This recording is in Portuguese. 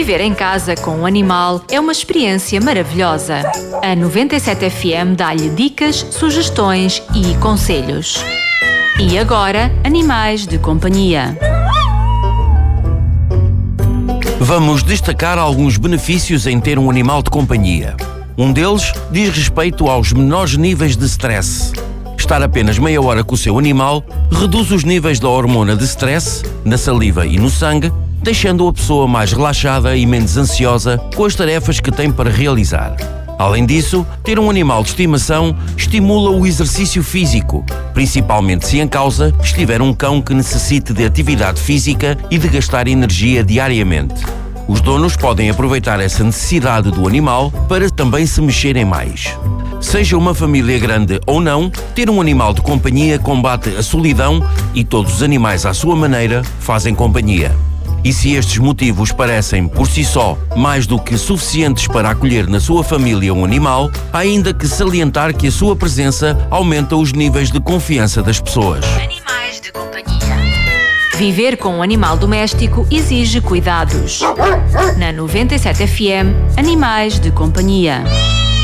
Viver em casa com um animal é uma experiência maravilhosa. A 97 FM dá-lhe dicas, sugestões e conselhos. E agora, animais de companhia. Vamos destacar alguns benefícios em ter um animal de companhia. Um deles diz respeito aos menores níveis de stress. Estar apenas meia hora com o seu animal reduz os níveis da hormona de stress, na saliva e no sangue, deixando a pessoa mais relaxada e menos ansiosa com as tarefas que tem para realizar. Além disso, ter um animal de estimação estimula o exercício físico, principalmente se em causa estiver um cão que necessite de atividade física e de gastar energia diariamente. Os donos podem aproveitar essa necessidade do animal para também se mexerem mais. Seja uma família grande ou não, ter um animal de companhia combate a solidão e todos os animais à sua maneira fazem companhia. E se estes motivos parecem, por si só, mais do que suficientes para acolher na sua família um animal, há ainda que salientar que a sua presença aumenta os níveis de confiança das pessoas. Animais de companhia. Viver com um animal doméstico exige cuidados. Na 97 FM, Animais de companhia.